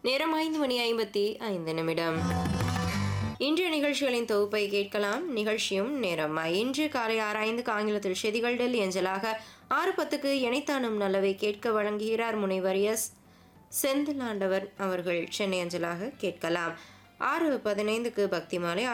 நேரம் 5:55 இன்றைய நிகழ்ச்சிகளின் தொகுப்பை கேட்கலாம். நிகழ்ச்சியும் நேரம் இன்று காலை 6:05 ஆங்கிலத்தில் செய்திகள் டெல்லி அஞ்சலாக 6:10 இணைத்தானும் நல்லவை கேட்க வழங்குகிறார் முனைவர் எஸ் செந்திலாண்டவர் அவர்கள். சென்னை அஞ்சலாக கேட்கலாம். 6:15 பக்தி மாலை,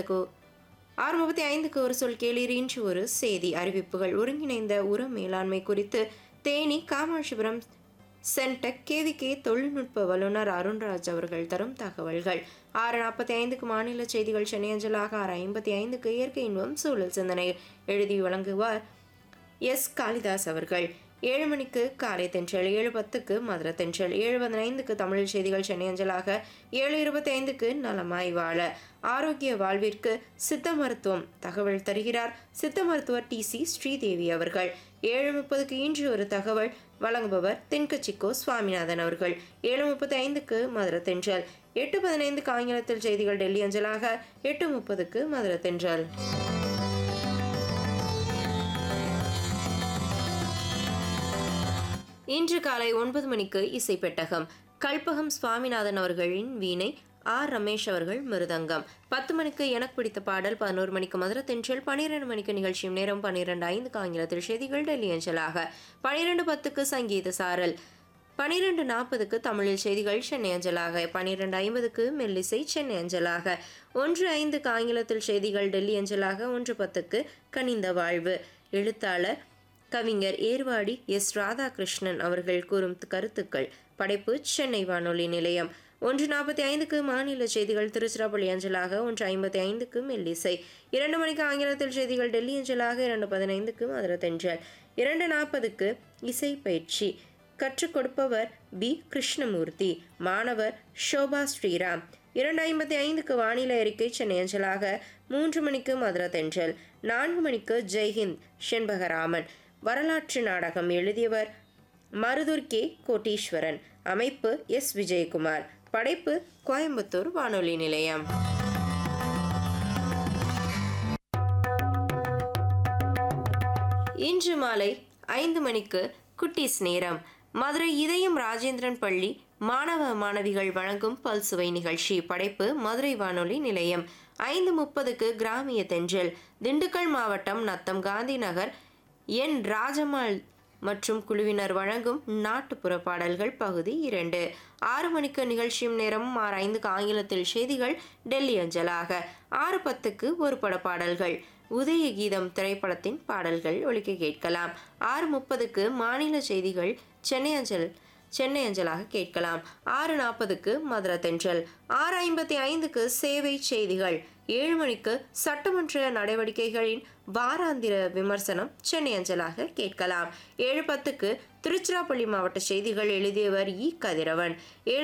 6:35 ஒரு சொல் கேளீர். இன்று ஒரு செய்தி அறிவிப்புகள். ஒருங்கிணைந்த உர மேலாண்மை குறித்து தேனி காமாட்சிபுரம் சென்டெக் கேவிகே தொழில்நுட்ப வல்லுநர் அருண்ராஜ் அவர்கள் தரும் தகவல்கள். 6:45 மாநில செய்திகள் சென்னை அஞ்சலாக. 6:55 இயற்கை இன்பம் சூழல் சிந்தனை எழுதி வழங்குவார் எஸ் காளிதாஸ் அவர்கள். 7 மணிக்கு காலை தென்றல், 7:10 மதுரை தென்றல், 7:15 தமிழ் செய்திகள் சென்னை அஞ்சலாக. 7:25 நலமாய் வாழ ஆரோக்கிய வாழ்விற்கு சித்த மருத்துவம் தகவல் தருகிறார் சித்த மருத்துவர் TC ஸ்ரீதேவி அவர்கள். 7:30 இன்று ஒரு தகவல் வழங்குபவர் தென்கட்சிக்கோ சுவாமிநாதன் அவர்கள். 7:35 மதுரை தென்றல், 8:15 ஆங்கிலத்தில் செய்திகள் டெல்லி அஞ்சலாக. 8:30 மதுரை தென்றல். இன்று காலை 9 மணிக்கு இசை பெட்டகம். கல்பகம் சுவாமிநாதன் அவர்களின் வீணை, ஆர் ரமேஷ் அவர்கள் மிருதங்கம். 10 மணிக்கு எனக்கு பிடித்த பாடல். 11 மணிக்கு மதுரை தென்றல். 12 மணிக்கு நிகழ்ச்சியும் நேரம். 12:05 ஆங்கிலத்தில் செய்திகள் டெல்லி அஞ்சலாக. 12:10 சங்கீத சாரல். 12:40 தமிழில் செய்திகள் சென்னை அஞ்சலாக. 12:50 மெல்லிசை சென்னை அஞ்சலாக. 1:05 ஆங்கிலத்தில் செய்திகள் டெல்லி அஞ்சலாக. 1:10 கனிந்த வாழ்வு. எழுத்தாளர் கவிஞர் ஏர்வாடி எஸ் ராதாகிருஷ்ணன் அவர்கள் கூறும் கருத்துக்கள். படைப்பு சென்னை வானொலி நிலையம். 1:45 மாநில செய்திகள் திருச்சிராப்பள்ளி அஞ்சலாக. 1:55 மெல்லிசை. 2 மணிக்கு ஆங்கிலத்தில் செய்திகள் டெல்லி அஞ்சலாக. 2:15 மதுரை தென்றல். 2:40 இசை பயிற்சி. கற்றுக் கொடுப்பவர் பி கிருஷ்ணமூர்த்தி, மாணவர் ஷோபா ஸ்ரீராம். 2:55 வானிலை அறிக்கை சென்னை அஞ்சலாக. 3 மணிக்கு மதுரை தென்றல். 4 மணிக்கு ஜெய்ஹிந்த் செண்பகராமன். வரலாற்று நாடகம் எழுதியவர் மருதூர் கே கோட்டீஸ்வரன். அமைப்பு எஸ் விஜயகுமார். படைப்பு கோயம்புத்தூர் வானொலி நிலையம். இன்று மாலை 5 மணிக்கு குட்டீஸ் நேரம். மதுரை இதயம் ராஜேந்திரன் பள்ளி மாணவ மாணவிகள் வழங்கும் பல்சுவை நிகழ்ச்சி. படைப்பு மதுரை வானொலி நிலையம். 5:30 கிராமிய தென்றல். திண்டுக்கல் மாவட்டம் நத்தம் காந்தி நகர் என் ராஜம்மாள் மற்றும் குழுவினர் வழங்கும் நாட்டுப்புற பாடல்கள் பகுதி 2. 6 மணிக்கு நிகழ்ச்சியும் நேரமும். 6:05 ஆங்கிலத்தில் செய்திகள் டெல்லி அஞ்சலாக. 6:10 ஒரு பட பாடல்கள். உதய கீதம் திரைப்படத்தின் பாடல்கள் ஒலிக்க கேட்கலாம். 6:30 மாநில செய்திகள் சென்னை அஞ்சலாக கேட்கலாம். 6:40 மதுரை தென்றல். 6:55 சேவை செய்திகள். 7 மணிக்கு சட்டமன்ற நடவடிக்கைகளின் வாராந்திர விமர்சனம் சென்னை அஞ்சலாக கேட்கலாம். 7:10 திருச்சிராப்பள்ளி மாவட்ட செய்திகள் எழுதியவர் இ கதிரவன்.